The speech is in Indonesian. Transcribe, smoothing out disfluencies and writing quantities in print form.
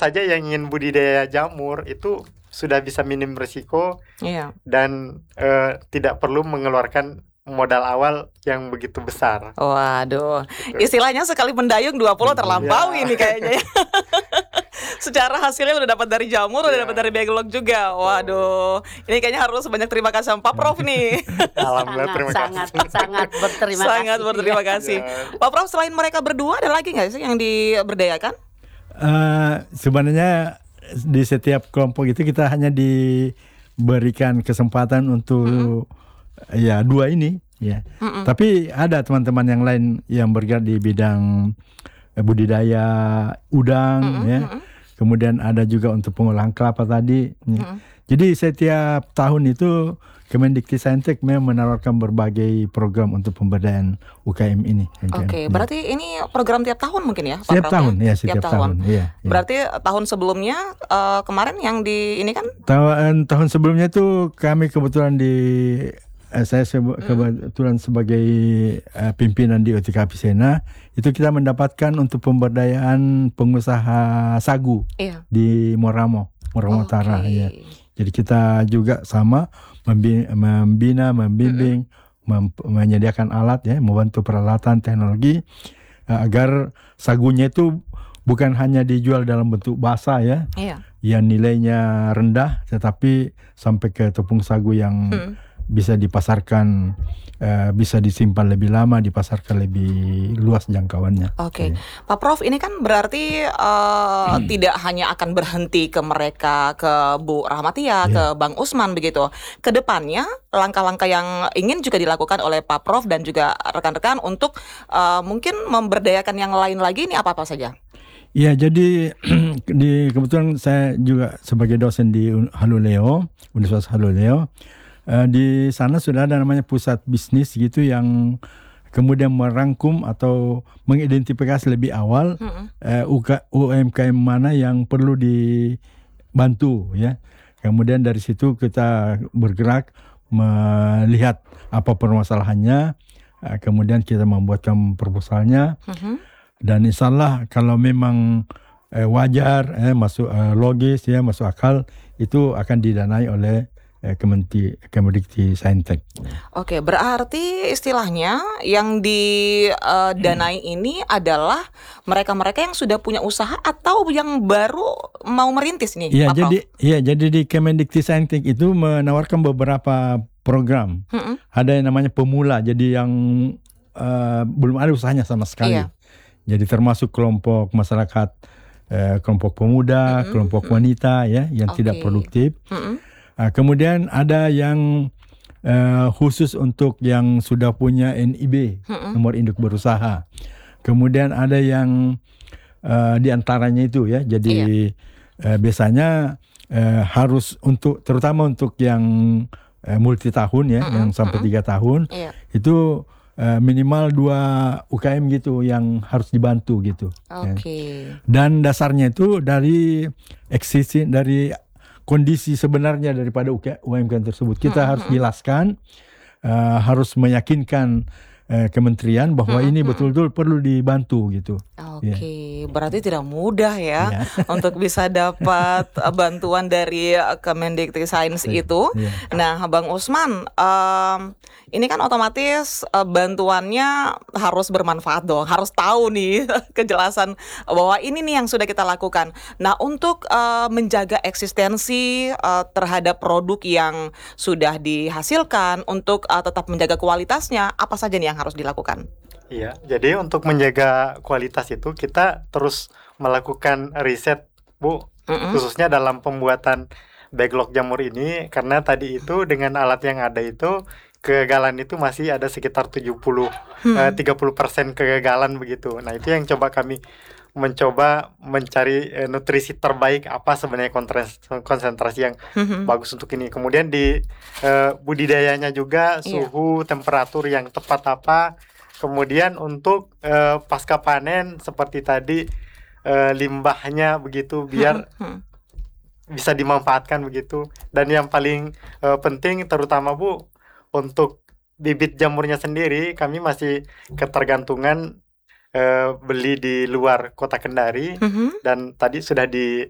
saja yang ingin budidaya jamur itu sudah bisa minim risiko Iya. dan tidak perlu mengeluarkan modal awal yang begitu besar. Waduh, istilahnya sekali mendayung 20 terlampaui nih kayaknya ya. Secara hasilnya udah dapat dari jamur, udah dapat dari backlog juga. Waduh, ini kayaknya harus banyak terima kasih sama Pak Prof nih. Alhamdulillah, terima kasih. Sangat berterima kasih. Sangat berterima kasih. Pak Prof, selain mereka berdua ada lagi nggak sih yang diberdayakan? Sebenarnya di setiap kelompok itu kita hanya diberikan kesempatan untuk ya dua ini ya. Tapi ada teman-teman yang lain yang bergerak di bidang budidaya udang ya. Kemudian ada juga untuk pengolahan kelapa tadi. Ya. Jadi setiap tahun itu Kemendikbudristek memang menawarkan berbagai program untuk pemberdayaan UKM ini. Oke, berarti ini program tiap tahun mungkin ya, Pak Setiap Prof, tahun, ya? ya setiap tahun. Iya. Berarti tahun sebelumnya kemarin yang di ini kan? Tahun sebelumnya itu kami kebetulan saya kebetulan sebagai pimpinan di OTKP Sena, itu kita mendapatkan untuk pemberdayaan pengusaha sagu di Moramo Utara. Ya. Jadi kita juga sama membina, membimbing, menyediakan alat ya, membantu peralatan teknologi agar sagunya itu bukan hanya dijual dalam bentuk basah ya, yang nilainya rendah, tetapi sampai ke tepung sagu yang bisa dipasarkan, bisa disimpan lebih lama, dipasarkan lebih luas jangkauannya. Oke. Pak Prof, ini kan berarti tidak hanya akan berhenti ke mereka, ke Bu Rahmatia, ke Bang Usman begitu. Kedepannya langkah-langkah yang ingin juga dilakukan oleh Pak Prof dan juga rekan-rekan untuk mungkin memberdayakan yang lain lagi, ini apa-apa saja? Ya, jadi kebetulan saya juga sebagai dosen di Haluleo, Universitas Haluleo. Di sana sudah ada namanya pusat bisnis gitu yang kemudian merangkum atau mengidentifikasi lebih awal UMKM mana yang perlu dibantu ya. Kemudian dari situ kita bergerak melihat apa permasalahannya, kemudian kita membuatkan proposalnya, dan insya kalau memang wajar, masuk logis ya, masuk akal, itu akan didanai oleh Kemendikbudristek. Oke, berarti istilahnya yang didanai ini adalah mereka-mereka yang sudah punya usaha atau yang baru mau merintis nih, Pak Prof? Jadi di Kemendikbudristek itu menawarkan beberapa program. Ada yang namanya pemula, jadi yang belum ada usahanya sama sekali. Jadi termasuk kelompok masyarakat, kelompok pemuda, kelompok wanita ya yang tidak produktif. Kemudian ada yang khusus untuk yang sudah punya NIB, nomor induk berusaha. Kemudian ada yang diantaranya itu ya, jadi biasanya harus terutama untuk yang multi tahun ya, yang sampai 3 tahun, itu minimal 2 UKM gitu yang harus dibantu gitu. Ya. Dan dasarnya itu dari kondisi sebenarnya daripada UMKM tersebut. Kita harus jelaskan, harus meyakinkan kementerian bahwa ini betul-betul perlu dibantu gitu. Berarti tidak mudah ya untuk bisa dapat bantuan dari Kemendikbudristek itu. Nah, Bang Usman, ini kan otomatis bantuannya harus bermanfaat dong, harus tahu nih kejelasan bahwa ini nih yang sudah kita lakukan. Nah, untuk menjaga eksistensi terhadap produk yang sudah dihasilkan, untuk tetap menjaga kualitasnya, apa saja nih yang harus dilakukan? Iya, jadi untuk menjaga kualitas itu kita terus melakukan riset, Bu, khususnya dalam pembuatan backlog jamur ini, karena tadi itu dengan alat yang ada itu kegagalan itu masih ada sekitar 30% kegagalan begitu. Nah, itu yang kami mencoba mencari nutrisi terbaik apa sebenarnya konsentrasi yang bagus untuk ini. Kemudian di budidayanya juga suhu, temperatur yang tepat apa. Kemudian untuk pasca panen seperti tadi limbahnya begitu biar bisa dimanfaatkan begitu. Dan yang paling penting terutama Bu, untuk bibit jamurnya sendiri kami masih ketergantungan beli di luar kota Kendari, dan tadi sudah